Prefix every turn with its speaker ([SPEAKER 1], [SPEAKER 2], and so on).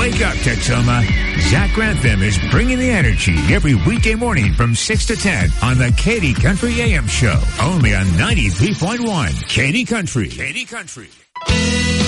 [SPEAKER 1] Wake up, Texoma. Zach Grantham is bringing the energy every weekday morning from 6 to 10 on the Katy Country AM Show. Only on 93.1 Katy Country. Katy Country.